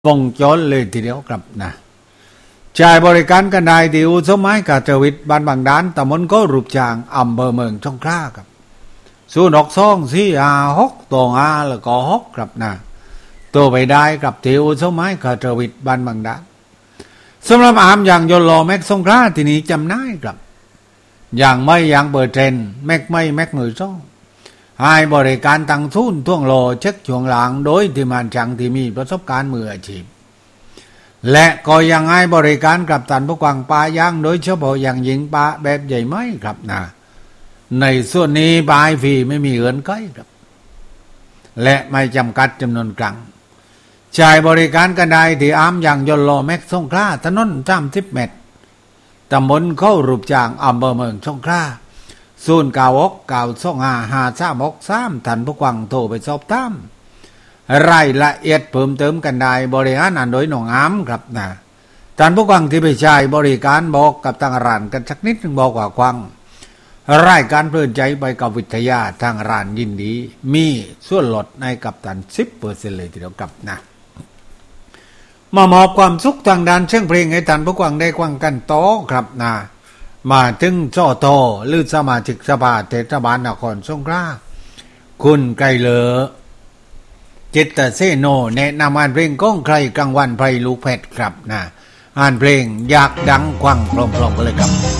วงจรเลยทีเดียวครับนะจ่ายบริการกันได้ที่อู่สมัยกาเจวิตบ้านบางด้านตำบลก็รูปจางอำเภอเมืองสงขลาครับ06246ตัว5แล้วก็6ครับนะตัวไปได้กับที่อู่สมัยกาเจวิตบ้านบางด้านสำหรับอามอย่างยนต์ล้อแม็กสงขลาที่นี้จำได้ครับอย่างไม่อย่างเบอร์เทรนแม็กไม่แม็กมือซ่องให้บริการตั้งทุนท่วงโลเช็คช่วงหลังโดยที่มันจังที่มีประสบการณ์มืออาชีพและก็ยังให้บริการกับท่านผู้กองปลาย่างโดยเฉพาะอย่างยิ่งปลาแบบใหญ่ไหมครับนะในส่วนนี้ปลายฟรีไม่มีเงินใกล้ครับและไม่จำกัดจำนวนครั้งจ่ายบริการกันได้ที่อามอย่างยนต์โลแม็กสงขลาถนน30 เมตรตำบลเข้ารูปจางอำเภอเมืองสงขลา096925536ท่านผู้กองโทรไปสอบถามรายละเอียดเพิ่มเติมกันได้บริหารอันโดยหนองอามครับนะท่านผู้กองที่ไปใช้บริการบอกกับทางร้านกันสักนิดนึงบอกว่าควังรายการเพลินใจไปกับวิทยาทางร้านยินดีมีส่วนลดในกับท่าน 10% เลยทีเดียวครับนะมามอบความสุขทางด้านเสียงเพลงให้ท่านผู้กองได้ฟังกันต่อครับนะมาถึงจอโตหรือสมาชิกสภาเทศบาลนครสงขลาคุณไกรเลอจิตตเสโนแนะนำอ่านเพลงก้องใครกลางวันไพลูกเพชรครับนะอ่านเพลงอยากดังควังพร้อมๆกันเลยครับ